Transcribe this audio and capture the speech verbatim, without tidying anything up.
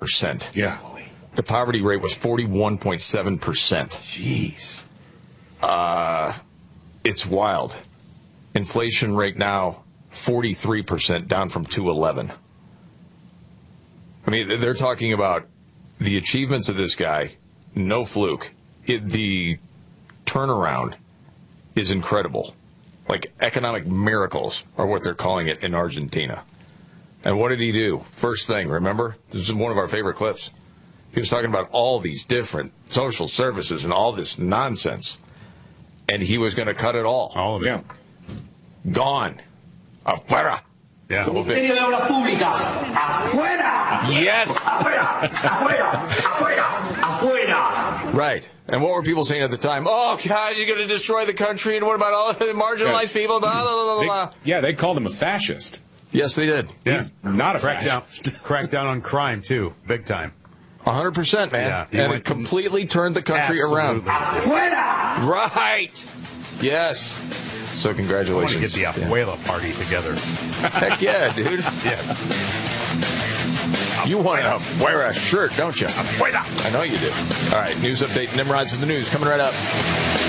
percent. Yeah. The poverty rate was forty-one point seven percent. Jeez. Uh, it's wild. Inflation rate now, forty-three percent, down from two eleven. I mean, they're talking about the achievements of this guy, no fluke. It, the turnaround is incredible. Like economic miracles are what they're calling it in Argentina. And what did he do? First thing, remember? This is one of our favorite clips. He was talking about all these different social services and all this nonsense. And he was going to cut it all. All of it. Yeah. Gone. Afuera. Yeah. Ministerio de Obras Públicas, afuera. Yes. Afuera, afuera, afuera, afuera. Right. And what were people saying at the time? Oh, God, you're going to destroy the country, and what about all the marginalized people? Blah, blah, blah, They, blah. yeah, they called him a fascist. Yes, they did. He's Yeah. not a Crackdown, fascist. crackdown on crime, too. Big time. one hundred percent, man. Yeah, he and it went- completely turned the country Absolutely. around. Afuera. Right. Yes. So I want congratulations. to get the Abuela party together. Heck yeah, dude. Yes. You want to wear a shirt, don't you? Abuela. I know you do. All right, news update. Nimrod's in the news coming right up.